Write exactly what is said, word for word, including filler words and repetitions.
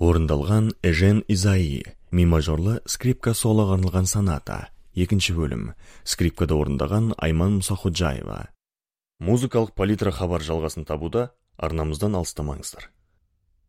Орындалған Эжен Изаи, ми мажорлы скрипка солоға арналған соната. Екінші бөлім. Скрипкада орындаған Айман Мұсаходжаева. Музыкалық палитра хабар жалғасын табуда арнамыздан алыстамаңыздар.